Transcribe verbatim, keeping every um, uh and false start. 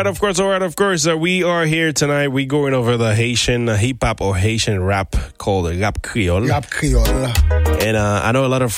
right, of course, all right, of course. Uh, we are here tonight. We going over the Haitian uh, hip hop or Haitian rap called Rap Creole. Rap Creole. And uh, I know a lot of